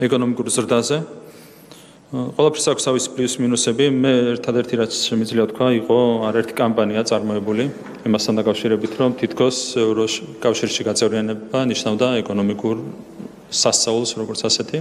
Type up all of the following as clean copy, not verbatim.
ეკონომიკურ ზრდაზე. Ყველაფერს აქვს თავისი პლუს-მინუსები. მე ერთადერთი რაც შემიძლია თქვა, იყო არაერთი კამპანია წარმოებული იმასთან დაკავშირებით, რომ თითქოს ევროკავშირში გაწევრიანება ნიშნავდა ეკონომიკურ სასწაულს, როგორც ასეთი.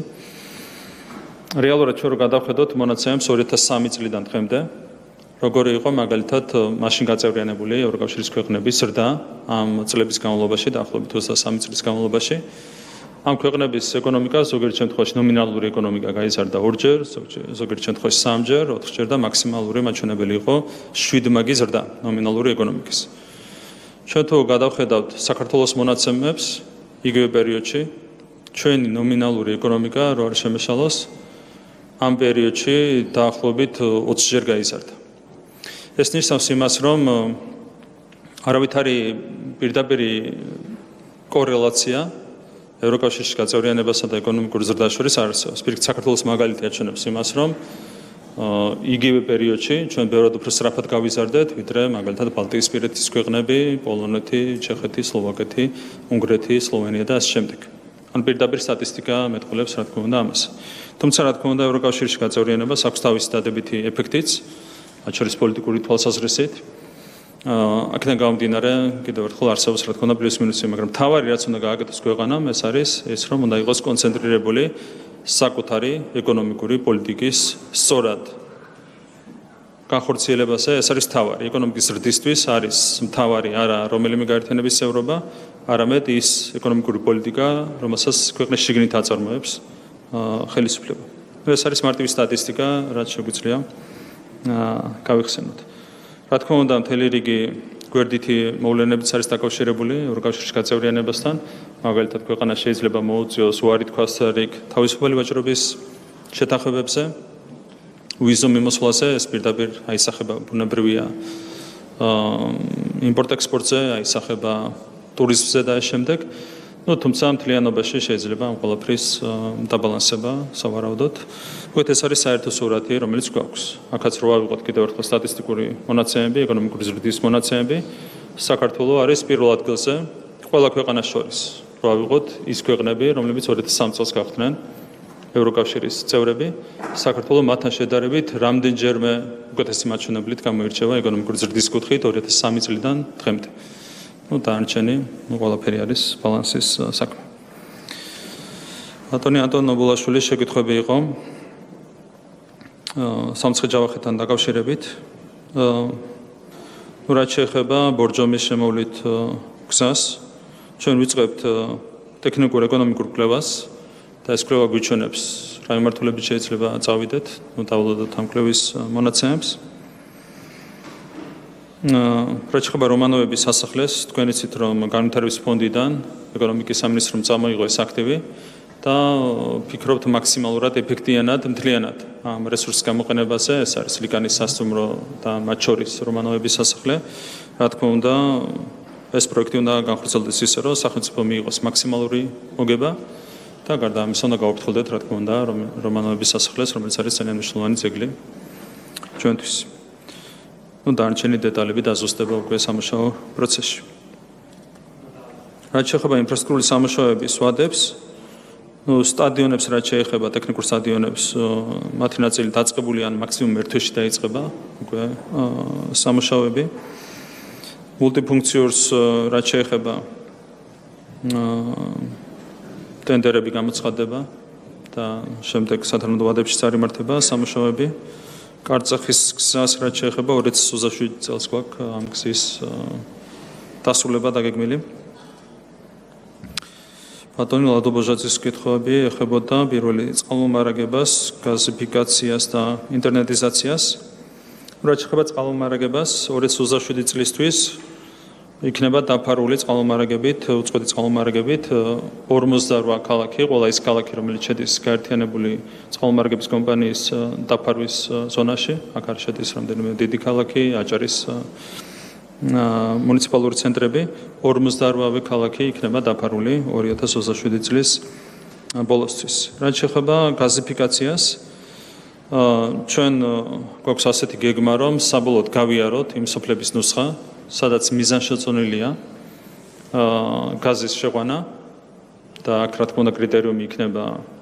რეალურად ჩვენ რო გადავხედოთ მონაცემებს 2003 წლიდან დღემდე, როგორი იყო მაგალითად მაშინ გაწევრიანებული ევროკავშირის ქვეყნების ზრდა ამ წლების განმავლობაში, დაახლოებით 23 წლის განმავლობაში. ამ ქვეყნების ეკონომიკა ზოგიერთ შემთხვევაში ნომინალური ეკონომიკა გაიზარდა ორჯერ, ზოგიერთ შემთხვევაში სამჯერ, ოთხჯერ და მაქსიმალური მაჩვენებელი იყო 7 მაგი ზრდა ნომინალური ეკონომიკის. ჩვენ თუ გადავხედავთ საქართველოს მონაცემებს იგივე პერიოდში, ჩვენი ნომინალური ეკონომიკა რო არ შემეშალოს, ამ პერიოდში დაახლოებით 20ჯერ გაიზარდა. ეს ნიშნავს იმას, რომ არავითარი პირდაპირი კორელაცია ევროკავშირში გაწევრიანებასა და ეკონომიკურ ზრდას შორის არ არსებობს. პირიქით, საქართველოს მაგალითი აჩვენებს იმას, რომ იგივე პერიოდში ჩვენ ბევრად უფრო სწრაფად გავიზარდეთ, ვიდრე მაგალითად ბალტიისპირეთის ქვეყნები, პოლონეთი, ჩეხეთი, სლოვაკეთი, უნგრეთი, სლოვენია და ასე შემდეგ. ან პირდაპირ სტატისტიკა მეტყველებს რა თქმა უნდა ამას. თუმცა რა თქმა უნდა ევროკავშირში გაწევრიანებას აქვს თავისი დადებითი ეფექტიც, მათ შორის პოლიტიკური თვალსაზრისით. აქედან გამომდინარე, კიდევ ერთხელ არსებობს რა თქმა უნდა პლუს-მინუსი, მაგრამ თავარი რაც უნდა გააკეთოს ქვეყანამ, ეს არის ის, რომ უნდა იყოს კონცენტრირებული საკუთარი ეკონომიკური პოლიტიკის სწორად განხორციელებაზე, ეს არის თავარი. ეკონომიკის ზრდისთვის არის თავარი არა რომელიმე გაერთიანების წევრობა, არამედ ის ეკონომიკური პოლიტიკა, რომელსაც ქვეყნის შიგნით აწარმოებს ხელისუფლება. ეს არის მარტივი სტატისტიკა, რაც შეგვიძლია გავიხსენოთ. რა თქმა უნდა, მთელი რიგი გვერდითი მოვლენებიც არის დაკავშირებული ევროკავშირში გაწევრიანებასთან. მაგალითად, ქვეყანა შეიძლება მოუწიოს უარი თქვას რიგ თავისუფალი ვაჭრობის შეთანხმებებზე, ვიზო მიმოსვლაზე, ეს პირდაპირ აისახება ბუნებრივია იმპორტ-ექსპორტზე, აისახება ტურიზმზე და ამ შემდეგ. თუმცა მთლიანობაში შეიძლება ამ ყველაფრის დაბალანსება სავარაუდოდ. ეს არის საერთო სურათი, რომელიც გვაქვს. აქაც რო ავიღოთ კიდევ ერთხელ სტატისტიკური მონაცემები, ეკონომიკური ზრდის მონაცემები, საქართველო არის პირველ ადგილზე ყველა ქვეყანას შორის. რო ავიღოთ ის ქვეყნები, რომლებიც 2003 წელს გახდნენ ევროკავშირის წევრები, საქართველო მათთან შედარებით რამდენჯერმე უკეთესი მაჩვენებლით გამოირჩევა ეკონომიკური ზრდის კუთხით 2003 წლიდან დღემდე. დანარჩენი ყველაფერი არის ბალანსის საქმე. ბატონი ანტონ ნობულაშვილის შეკითხვები იყო სამცხე-ჯავახეთთან დაკავშირებით. რაც შეეხება ბორჯომის შემოვლით გზას, ჩვენ ვიწყებთ ტექნიკურ ეკონომიკურ კვლევას და ეს კვლევა გვიჩვენებს რა მიმართულებით შეიძლება წავიდეთ, დავვლოდოთ ამ კვლევის მონაცემებს. რაც შეეხება რომანოვების სასახლეს, თქვენ იცით, რომ განვითარების ფონდიდან ეკონომიკის სამინისტრომ წამოიღო ეს აქტივი და ფიქრობთ მაქსიმალურად ეფექტიანად, მთლიანად ამ რესურსის გამოყენებაზე, ეს არის ლიკანის სასტუმრო და მათ შორის რომანოვების სასახლე. რა თქმა უნდა, ეს პროექტი უნდა განხორციელდეს ისე, რომ სახელმწიფო მიიღოს მაქსიმალური მოგება და გარდა ამისა უნდა გავაფრთხილდეთ, რა თქმა უნდა, რომანოვების სასახლეს, რომელიც არის ძალიან მნიშვნელოვანი ძეგლი ჩვენთვის. დანარჩენი დეტალები დაზუსტება უკვე სამუშაო პროცესში. რაც შეეხება ინფრასტრუქტურული სამუშაოების ვადებს, სტადიონებს რაც შეეხება ტექნიკურ სტადიონებს, მათი ნაწილი დაწყებული ან მაქსიმუმ ერთ თვეში დაიწყება უკვე სამუშაოები. მულტიფუნქციურს რაც შეეხება ტენდერები გამოცხადდება და შემდეგ სათანადო ვადებში წარიმართება სამუშაოები. კარწახის გზას რაც შეეხება 2027 წელს გვაქვს ამ გზის დასრულება დაგეგმილი. ბატონი ლადო ბოჟაძის კითხვები ეხებოდა პირველი წყალმომარაგებას, გაზიფიკაციას და ინტერნეტიზაციას. რაც შეეხება წყალმომარაგებას, 2027 წლისთვის იქნება დაფარული წყალმომარაგებით, უწყვეტი წყალმომარაგებით 48 ქალაქი, ყველა ის ქალაქი, რომელიც შედის გაერთიანებული წყალმომარაგების კომპანიის დაფარვის ზონაში, აქ არ შედის რამდენიმე დიდი ქალაქი, აჭარის მუნიციპალური ცენტრები, 48 ქალაქი იქნება დაფარული 2027 წლის ბოლოსთვის. რაც შეეხება გაზიფიკაციას, ჩვენ გვაქვს ასეთი გეგმა, რომ საბოლოოდ გავიაროთ იმ სოფლების ნუსხა, სადაც მიზანშეწონილია გაზის შეყვანა და აქ რა თქმა უნდა კრიტერიუმი იქნება